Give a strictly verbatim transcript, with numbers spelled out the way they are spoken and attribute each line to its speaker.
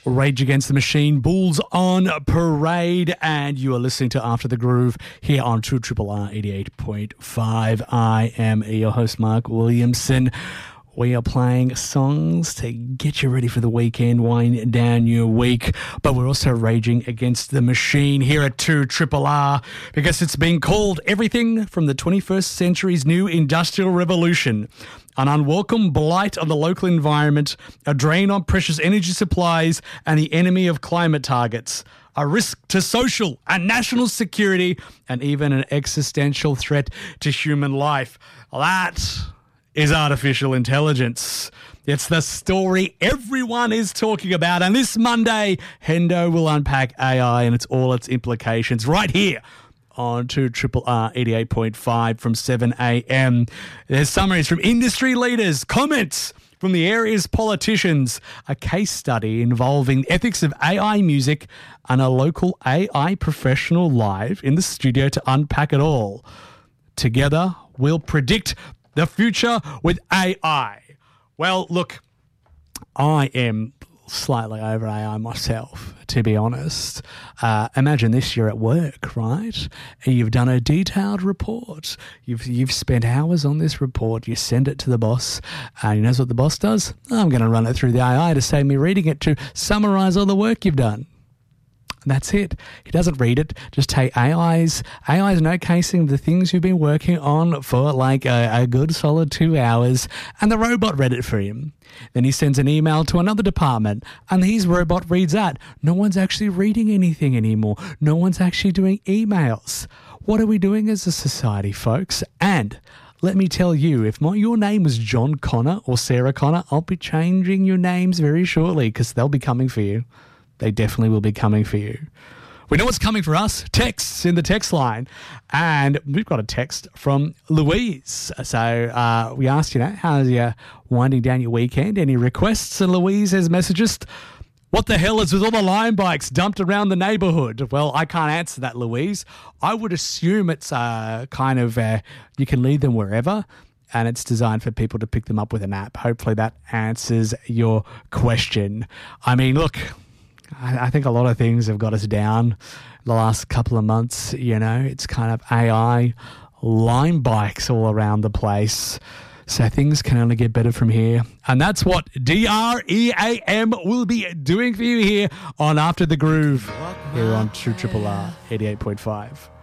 Speaker 1: Rage Against the Machine, Bulls on Parade, and you are listening to After the Groove here on True Triple R eighty-eight point five. I am your host, Mark Williamson. We are playing songs to get you ready for the weekend, wind down your week, but we're also raging against the machine here at two Triple R because it's been called everything from the twenty-first century's new industrial revolution. An unwelcome blight on the local environment, a drain on precious energy supplies, and the enemy of climate targets. A risk to social and national security, and even an existential threat to human life. That is artificial intelligence. It's the story everyone is talking about. And this Monday, Hendo will unpack A I and its all its implications right here on two Triple R eighty-eight point five from seven a.m. There's summaries from industry leaders, comments from the area's politicians, a case study involving ethics of A I music, and a local A I professional live in the studio to unpack it all. Together, we'll predict the future with A I. Well, look, I am slightly over A I myself, to be honest. Uh, imagine this, you're at work, right? And you've done a detailed report. You've you've spent hours on this report. You send it to the boss. And you know what the boss does? I'm going to run it through the A I to save me reading it to summarize all the work you've done. And that's it. He doesn't read it. Just take A I's A I's note casing of the things you've been working on for like a, a good solid two hours, and the robot read it for him. Then he sends an email to another department, and his robot reads that. No one's actually reading anything anymore. No one's actually doing emails. What are we doing as a society, folks? And let me tell you, if my, your name was John Connor or Sarah Connor, I'll be changing your names very shortly because they'll be coming for you. They definitely will be coming for you. We know what's coming for us. Texts in the text line. And we've got a text from Louise. So uh, we asked, you know, how's you winding down your weekend? Any requests? And Louise has messaged us, what the hell is with all the Lime bikes dumped around the neighbourhood? Well, I can't answer that, Louise. I would assume it's uh, kind of, uh, you can leave them wherever, and it's designed for people to pick them up with an app. Hopefully that answers your question. I mean, look, I think a lot of things have got us down the last couple of months. You know, it's kind of A I, Lime bikes all around the place. So things can only get better from here. And that's what D R E A M will be doing for you here on After the Groove, here on True Triple R eighty-eight point five.